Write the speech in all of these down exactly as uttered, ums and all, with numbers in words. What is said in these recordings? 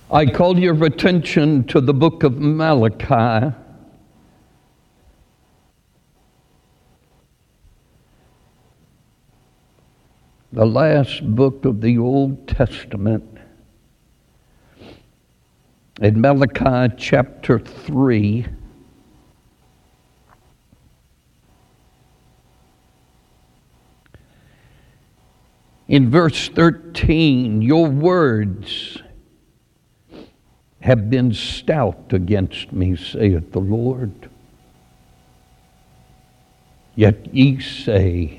I call your attention to the book of Malachi. The last book of the Old Testament. In Malachi chapter three, in verse thirteen, your words have been stout against me, saith the Lord. Yet ye say,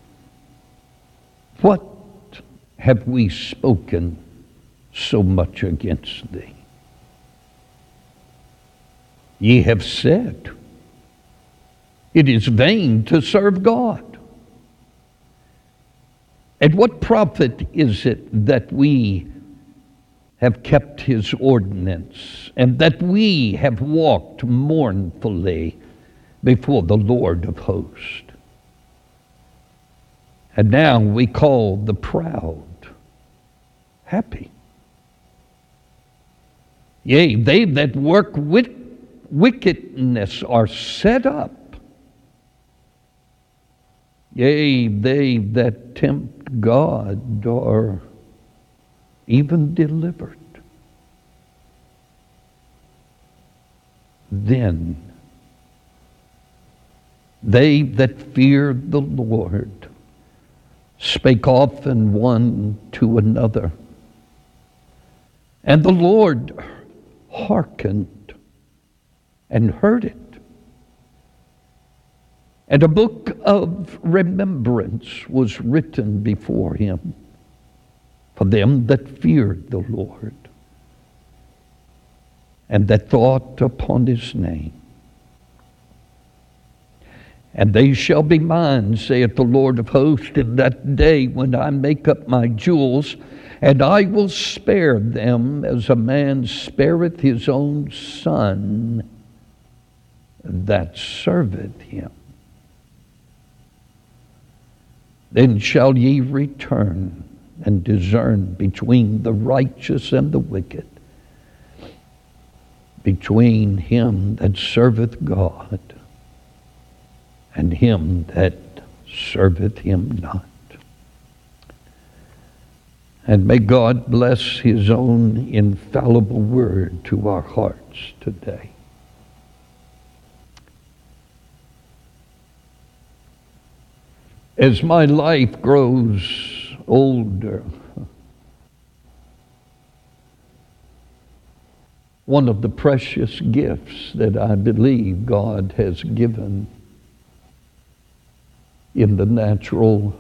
what have we spoken so much against thee? Ye have said, it is vain to serve God. And what profit is it that we have kept his ordinance, and that we have walked mournfully before the Lord of hosts? And now we call the proud happy. Yea, they that work with wickedness are set up. Yea, they that tempt God are even delivered. Then they that fear the Lord spake often one to another, and the Lord hearkened and heard it. And a book of remembrance was written before him for them that feared the Lord, and that thought upon his name. And they shall be mine, saith the Lord of hosts, in that day when I make up my jewels, and I will spare them as a man spareth his own son that serveth him. Then shall ye return and discern between the righteous and the wicked, between him that serveth God and him that serveth him not. And may God bless his own infallible word to our hearts today. As my life grows older, one of the precious gifts that I believe God has given in the natural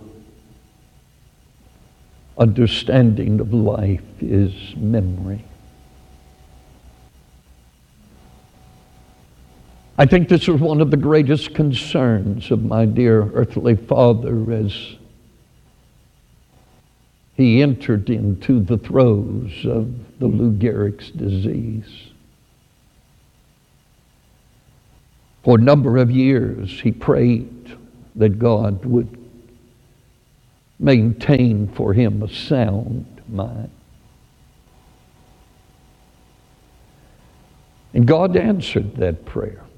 understanding of life is memory. I think this was one of the greatest concerns of my dear earthly father as he entered into the throes of the Lou Gehrig's disease. For a number of years he prayed that God would maintain for him a sound mind. And God answered that prayer.